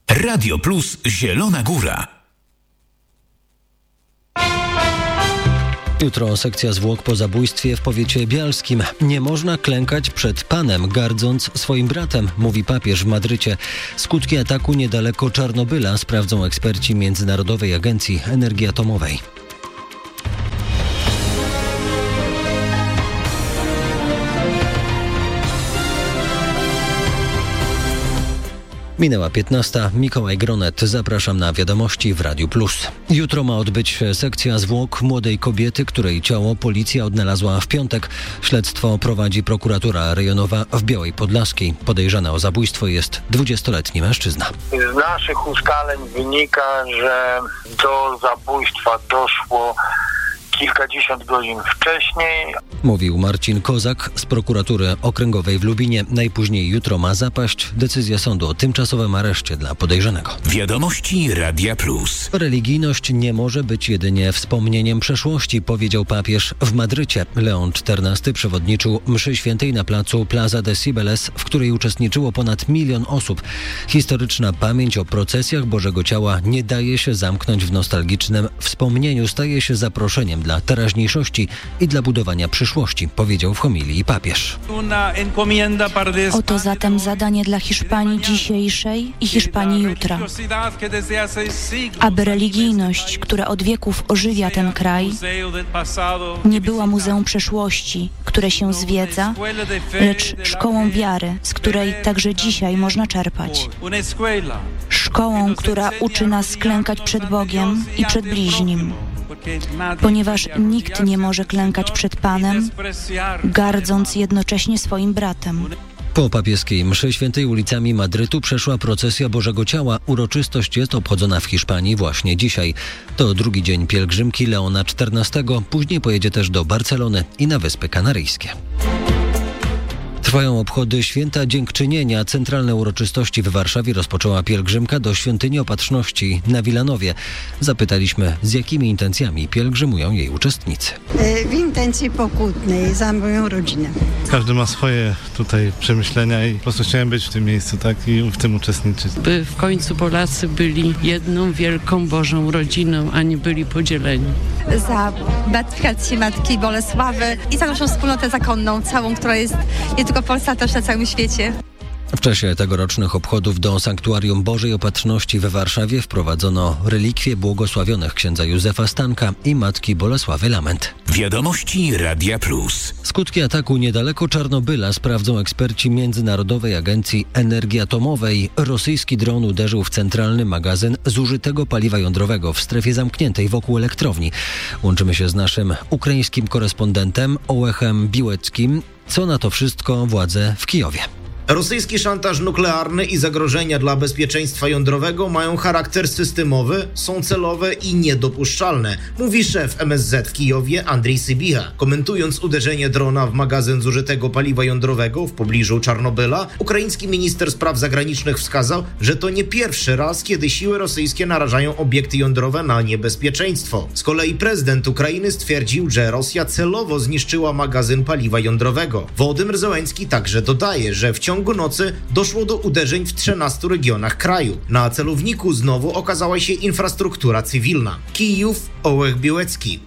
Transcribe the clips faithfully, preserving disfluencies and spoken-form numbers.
Radio Plus Zielona Góra. Jutro sekcja zwłok po zabójstwie w powiecie bialskim. Nie można klękać przed Panem, gardząc swoim bratem, mówi papież w Madrycie. Skutki ataku niedaleko Czarnobyla sprawdzą eksperci Międzynarodowej Agencji Energii Atomowej. Minęła piętnasta. Mikołaj Gronet. Zapraszam na wiadomości w Radiu Plus. Jutro ma odbyć się sekcja zwłok młodej kobiety, której ciało policja odnalazła w piątek. Śledztwo prowadzi prokuratura rejonowa w Białej Podlaskiej. Podejrzany o zabójstwo jest dwudziestoletni mężczyzna. Z naszych ustaleń wynika, że do zabójstwa doszło kilkadziesiąt godzin wcześniej. Mówił Marcin Kozak z prokuratury okręgowej w Lubinie. Najpóźniej jutro ma zapaść decyzja sądu o tymczasowym areszcie dla podejrzanego. Wiadomości Radia Plus. Religijność nie może być jedynie wspomnieniem przeszłości, powiedział papież w Madrycie. Leon czternasty przewodniczył mszy świętej na placu Plaza de Cibeles, w której uczestniczyło ponad milion osób. Historyczna pamięć o procesjach Bożego Ciała nie daje się zamknąć w nostalgicznym wspomnieniu, staje się zaproszeniem dla teraźniejszości i dla budowania przyszłości, powiedział w homilii papież. Oto zatem zadanie dla Hiszpanii dzisiejszej i Hiszpanii jutra. Aby religijność, która od wieków ożywia ten kraj, nie była muzeum przeszłości, które się zwiedza, lecz szkołą wiary, z której także dzisiaj można czerpać. Szkołą, która uczy nas klękać przed Bogiem i przed bliźnim. Ponieważ nikt nie może klękać przed Panem, gardząc jednocześnie swoim bratem. Po papieskiej mszy świętej ulicami Madrytu przeszła procesja Bożego Ciała. Uroczystość jest obchodzona w Hiszpanii właśnie dzisiaj. To drugi dzień pielgrzymki Leona czternastego. Później pojedzie też do Barcelony i na Wyspy Kanaryjskie. Trwają obchody Święta Dziękczynienia. Centralne uroczystości w Warszawie rozpoczęła pielgrzymka do Świątyni Opatrzności na Wilanowie. Zapytaliśmy, z jakimi intencjami pielgrzymują jej uczestnicy. W intencji pokutnej za moją rodzinę. Każdy ma swoje tutaj przemyślenia i po prostu chciałem być w tym miejscu, tak, i w tym uczestniczyć. By w końcu Polacy byli jedną wielką Bożą rodziną, a nie byli podzieleni. Za beatyfikację Matki Bolesławy i za naszą wspólnotę zakonną, całą, która jest nie tylko w Polsce, ale też na całym świecie. W czasie tegorocznych obchodów do Sanktuarium Bożej Opatrzności we Warszawie wprowadzono relikwie błogosławionych księdza Józefa Stanka i Matki Bolesławy Lament. Wiadomości Radia Plus. Skutki ataku niedaleko Czarnobyla sprawdzą eksperci Międzynarodowej Agencji Energii Atomowej. Rosyjski dron uderzył w centralny magazyn zużytego paliwa jądrowego w strefie zamkniętej wokół elektrowni. Łączymy się z naszym ukraińskim korespondentem Ołechem Biłeckim. Co na to wszystko władze w Kijowie? Rosyjski szantaż nuklearny i zagrożenia dla bezpieczeństwa jądrowego mają charakter systemowy, są celowe i niedopuszczalne, mówi szef M S Z w Kijowie Andrii Sybiha. Komentując uderzenie drona w magazyn zużytego paliwa jądrowego w pobliżu Czarnobyla, ukraiński minister spraw zagranicznych wskazał, że to nie pierwszy raz, kiedy siły rosyjskie narażają obiekty jądrowe na niebezpieczeństwo. Z kolei prezydent Ukrainy stwierdził, że Rosja celowo zniszczyła magazyn paliwa jądrowego. Wołodymyr Zełenski także dodaje, że w ciągu W ciągu nocy doszło do uderzeń w trzynastu regionach kraju. Na celowniku znowu okazała się infrastruktura cywilna. Kijów, Ołech Biłecki.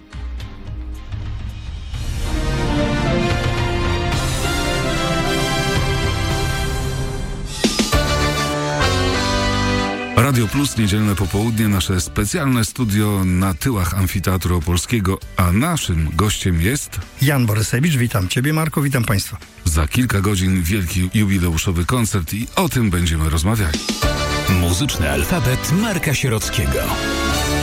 Radio Plus, niedzielne popołudnie, nasze specjalne studio na tyłach Amfiteatru Opolskiego, a naszym gościem jest... Jan Borysewicz, witam Ciebie, Marko, witam Państwa. Za kilka godzin wielki jubileuszowy koncert i o tym będziemy rozmawiali. Muzyczny alfabet Marka Sierockiego.